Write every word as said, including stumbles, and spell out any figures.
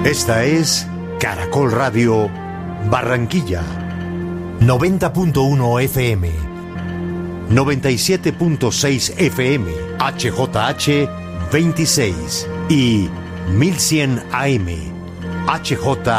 Esta es Caracol Radio Barranquilla. noventa punto uno F M. noventa y siete punto seis F M. H J H veintiséis. Y mil cien A M. H J